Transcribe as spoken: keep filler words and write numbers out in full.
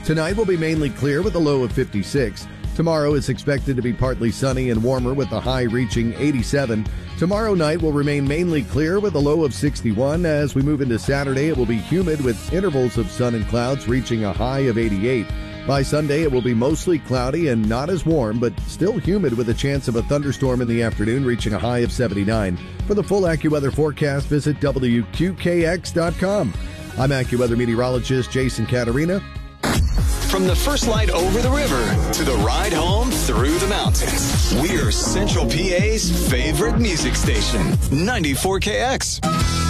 Tonight will be mainly clear with a low of fifty-six. Tomorrow is expected to be partly sunny and warmer with the high reaching eighty-seven. Tomorrow night will remain mainly clear with a low of sixty-one. As we move into Saturday, it will be humid with intervals of sun and clouds reaching a high of eighty-eight. By Sunday, it will be mostly cloudy and not as warm, but still humid with a chance of a thunderstorm in the afternoon reaching a high of seventy-nine. For the full AccuWeather forecast, visit W Q K X dot com. I'm AccuWeather meteorologist Jason Caterina. From the first light over the river to the ride home through the mountains, we're Central P A's favorite music station, ninety-four K X.